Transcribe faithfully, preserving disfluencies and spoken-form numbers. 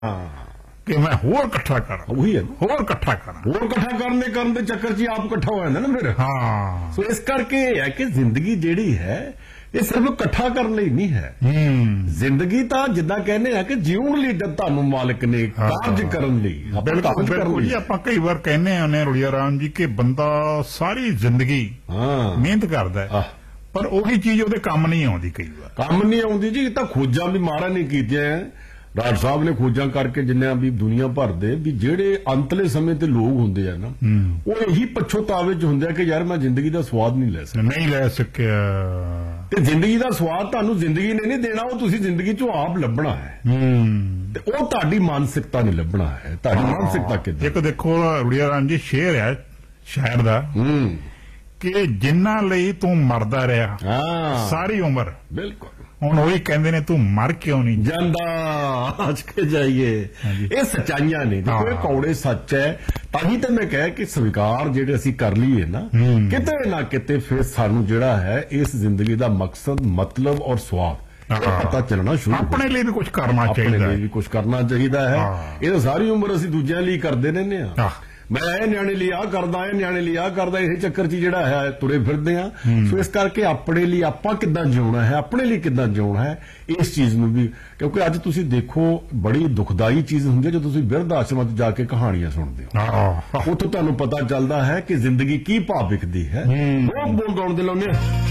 ਕਿ ਮੈਂ ਹੋਰ ਇਕੱਠਾ ਕਰਾਂ, ਉਹੀ ਹੈ ਹੋਰ ਇਕੱਠਾ ਕਰਾਂ, ਹੋਰ ਇਕੱਠਾ ਕਰਨ ਦੇ ਕਰਨ ਦੇ ਚੱਕਰ 'ਚ ਹੀ ਆਪ ਇਕੱਠਾ ਹੋ ਜਾਂਦਾ ਨਾ ਫਿਰ। ਹਾਂ, ਸੋ ਇਸ ਕਰਕੇ ਇਹ ਹੈ ਕਿ ਜ਼ਿੰਦਗੀ ਜਿਹੜੀ ਹੈ ਇਹ ਸਿਰਫ ਇਕੱਠਾ ਕਰਨ ਲਈ ਨਹੀਂ ਹੈ। ਜ਼ਿੰਦਗੀ ਤਾਂ ਜਿੱਦਾਂ ਕਹਿੰਦੇ ਆ ਕਿ ਜਿਉਣ ਲਈ ਤੁਹਾਨੂੰ ਮਾਲਕ ਨੇ ਕਾਰਜ ਕਰਨ ਲਈ, ਬਿਲਕੁਲ ਬਿਲਕੁਲ ਜੀ। ਆਪਾਂ ਕਈ ਵਾਰ ਕਹਿੰਦੇ ਆਨੇ ਰੁੜੀਆ ਰਾਮ ਜੀ ਕਿ ਬੰਦਾ ਸਾਰੀ ਜ਼ਿੰਦਗੀ ਮਿਹਨਤ ਕਰਦਾ ਹੈ ਪਰ ਉਹੀ ਚੀਜ਼ ਉਹਦੇ ਕੰਮ ਨਹੀਂ ਆਉਂਦੀ, ਕਈ ਵਾਰ ਕੰਮ ਨਹੀਂ ਆਉਂਦੀ ਜੀ। ਤਾਂ ਖੋਜਾਂ ਵੀ ਮਹਾਰਾਜ ਨੇ ਕੀਤੀਆਂ, ਰਾਜ ਸਾਹਿਬ ਨੇ ਖੋਜਾਂ ਕਰਕੇ ਜਿੰਨਿਆਂ ਵੀ ਦੁਨੀਆ ਭਰ ਦੇ ਵੀ ਜਿਹੜੇ ਅੰਤਲੇ ਸਮੇਂ ਤੇ ਲੋਕ ਹੁੰਦੇ ਆ ਨਾ ਉਹ ਇਹੀ ਪਛਤਾਵੇ ਚ ਹੁੰਦੇ ਆ ਕਿ ਯਾਰ ਮੈਂ ਜ਼ਿੰਦਗੀ ਦਾ ਸਵਾਦ ਨਹੀਂ ਲੈ ਸਕਿਆ, ਨਹੀਂ ਲੈ ਸਕਿਆ। ਤੇ ਜ਼ਿੰਦਗੀ ਦਾ ਸਵਾਦ ਤੁਹਾਨੂੰ ਜ਼ਿੰਦਗੀ ਨੇ ਨਹੀਂ ਦੇਣਾ, ਉਹ ਤੁਸੀਂ ਜ਼ਿੰਦਗੀ ਚੋਂ ਆਪ ਲੱਭਣਾ ਹੈ। ਤੇ ਉਹ ਤੁਹਾਡੀ ਮਾਨਸਿਕਤਾ ਨੇ ਲੱਭਣਾ ਹੈ। ਤੁਹਾਡੀ ਮਾਨਸਿਕਤਾ ਕਿੱਦਾਂ? ਇੱਕ ਦੇਖੋ ਰੁੜੀਆ ਰਾਮ ਜੀ ਸ਼ੇਰ ਹੈ ਸ਼ਾਇਰ ਦਾ ਕਿ ਜਿੰਨਾਂ ਲਈ ਤੂੰ ਮਰਦਾ ਰਿਹਾ ਸਾਰੀ ਉਮਰ, ਬਿਲਕੁਲ ਹੁਣ ਉਹੀ ਕਹਿੰਦੇ ਨੇ ਤੂੰ ਮਰ ਕਿਉਂ ਨਹੀਂ ਜਾਂਦਾ, ਅੱਜ ਕੇ ਜਾਈਏ। ਇਹ ਸੱਚਾਈਆਂ ਨੇ, ਦੇਖੋ ਇਹ ਕੌੜੇ ਸੱਚ ਹੈ। ਤਾਂ ਹੀ ਤਾਂ ਮੈਂ ਕਿਹਾ ਕਿ ਸਵੀਕਾਰ ਜਿਹੜੇ ਅਸੀਂ ਕਰ ਲਈਏ ਨਾ, ਕਿਤੇ ਨਾ ਕਿਤੇ ਫਿਰ ਸਾਨੂੰ ਜਿਹੜਾ ਹੈ ਇਸ ਜ਼ਿੰਦਗੀ ਦਾ ਮਕਸਦ, ਮਤਲਬ ਔਰ ਸਵਾਦ ਪਤਾ ਚੱਲਣਾ ਸ਼ੁਰੂ। ਆਪਣੇ ਲਈ ਵੀ ਕੁਝ ਕਰਨਾ ਚਾਹੀਦਾ, ਆਪਣੇ ਲਈ ਵੀ ਕੁਝ ਕਰਨਾ ਚਾਹੀਦਾ ਹੈ। ਇਹ ਤਾਂ ਸਾਰੀ ਉਮਰ ਅਸੀਂ ਦੂਜਿਆਂ ਲਈ ਕਰਦੇ ਰਹਿੰਦੇ ਆ। ਮੈਂ ਇਹ ਨਿਆਣੇ ਲਈ ਆ ਕਰਦਾ, ਇਹ ਨਿਆਣੇ ਲਈ ਆ ਕਰਦਾ, ਇਹ ਚੱਕਰ 'ਚ ਜਿਹੜਾ ਹੈ ਤੁਰੇ ਫਿਰਦੇ ਆ। ਸੋ ਇਸ ਕਰਕੇ ਆਪਣੇ ਲਈ ਆਪਾਂ ਕਿੱਦਾਂ ਜਿਉਣਾ ਹੈ, ਆਪਣੇ ਲਈ ਕਿੱਦਾਂ ਜਿਉਣਾ ਹੈ, ਇਸ ਚੀਜ਼ ਨੂੰ ਵੀ, ਕਿਉਂਕਿ ਅੱਜ ਤੁਸੀਂ ਦੇਖੋ ਬੜੀ ਦੁਖਦਾਈ ਚੀਜ਼ ਹੁੰਦੀ ਹੈ ਜਦੋਂ ਤੁਸੀਂ ਬਿਰਧ ਆਸ਼ਰਮਾਂ 'ਚ ਜਾ ਕੇ ਕਹਾਣੀਆਂ ਸੁਣਦੇ ਹੋ। ਉੱਥੋਂ ਤੁਹਾਨੂੰ ਪਤਾ ਚੱਲਦਾ ਹੈ ਕਿ ਜ਼ਿੰਦਗੀ ਕੀ ਭਾਵ ਵਿਖਦੀ ਹੈ। ਲੋਕ ਬੋਲ ਗਾਉਣ ਦੇ ਲਾਉਂਦੇ ਆ।